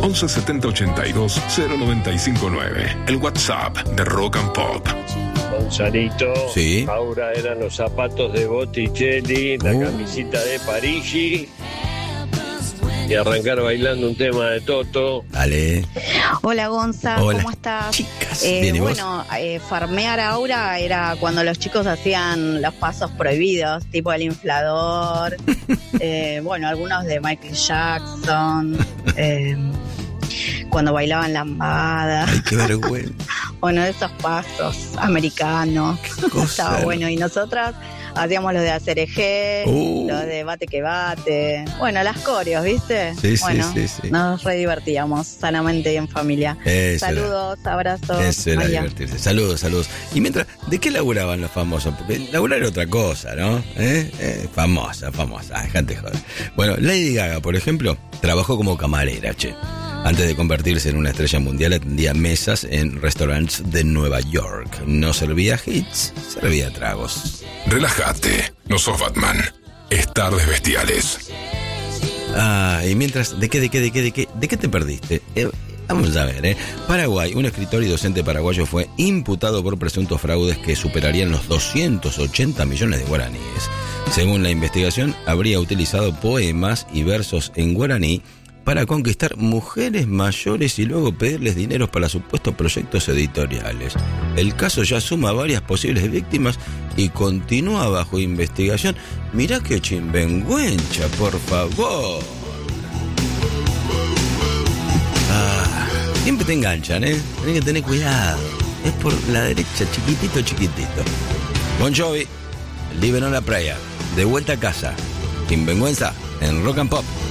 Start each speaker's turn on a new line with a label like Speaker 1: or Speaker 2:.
Speaker 1: 11 70 82 0959. El WhatsApp de Rock and Pop.
Speaker 2: Gonzalito,
Speaker 3: sí.
Speaker 2: Ahora eran los zapatos de Botticelli, la camisita de Parigi, y arrancar bailando un tema de Toto.
Speaker 3: Dale.
Speaker 4: Hola Gonza,
Speaker 3: Hola,
Speaker 4: ¿cómo estás?
Speaker 3: chicas. Bien, ¿y vos?
Speaker 4: Bueno, farmear ahora era cuando los chicos hacían los pasos prohibidos, tipo el inflador, bueno, algunos de Michael Jackson, cuando bailaban lambada.
Speaker 3: Ay, qué vergüenza.
Speaker 4: Bueno, esos pasos americanos. Estaba bueno, y nosotras hacíamos los de hacer eje, los de bate que bate. Bueno, las coreos, ¿viste?
Speaker 3: Sí,
Speaker 4: bueno,
Speaker 3: sí.
Speaker 4: nos re divertíamos sanamente y en familia.
Speaker 3: Eso
Speaker 4: saludos, abrazos.
Speaker 3: Eso era
Speaker 4: María.
Speaker 3: divertirse. Saludos. Y mientras, ¿de qué laburaban los famosos? Porque laburar era otra cosa, ¿no? Famosa. Dejate joder. Bueno, Lady Gaga, por ejemplo, trabajó como camarera, che. Antes de convertirse en una estrella mundial, atendía mesas en restaurantes de Nueva York. No servía hits, servía tragos.
Speaker 1: Relájate, no sos Batman. Es Tardes Bestiales.
Speaker 3: Y mientras, ¿de qué te perdiste? Vamos a ver, Paraguay, un escritor y docente paraguayo fue imputado por presuntos fraudes que superarían los 280 millones de guaraníes. Según la investigación, habría utilizado poemas y versos en guaraní para conquistar mujeres mayores y luego pedirles dinero para supuestos proyectos editoriales. El caso ya suma varias posibles víctimas y continúa bajo investigación. Mirá qué chimbenguencha, por favor. Siempre te enganchan, Tenés que tener cuidado. Es por la derecha, chiquitito. Bon Jovi, Living on la Praia. De vuelta a casa. Chimbenguenza en Rock and Pop.